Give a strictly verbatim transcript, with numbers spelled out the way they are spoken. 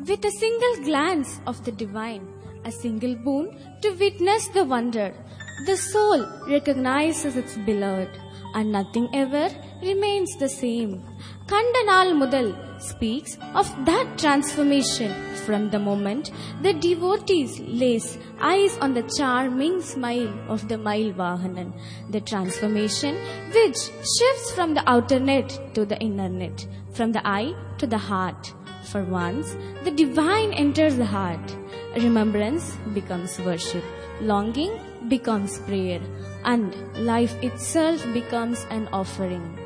with a single glance of the divine, a single boon to witness the wonder, the soul recognizes its beloved, and nothing ever remains the same. Kandanal Mudal speaks of that transformation from the moment the devotees lays eyes on the charming smile of the Mail Vahanan, the transformation which shifts from the outer net to the inner net, from the eye to the heart. For once, the divine enters the heart. Remembrance becomes worship, longing becomes prayer, and life itself becomes an offering.